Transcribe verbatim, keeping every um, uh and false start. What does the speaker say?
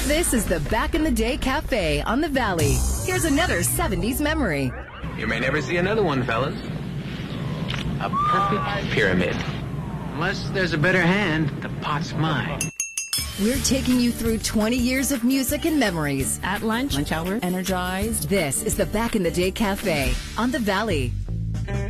This is the Back in the Day Cafe on the Valley. Here's another seventies memory. You may never see another one, fellas. A perfect pyramid. Unless there's a better hand, the pot's mine. We're taking you through twenty years of music and memories. At lunch, lunch hour, energized. This is the Back in the Day Cafe on the Valley.